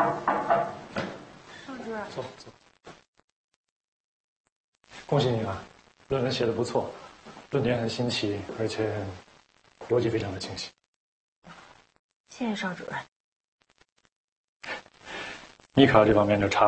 邵主任， 坐。恭喜你啊，论文写得不错，论点很新奇，而且逻辑非常的清晰。 谢谢邵主任。 你考这方面就差。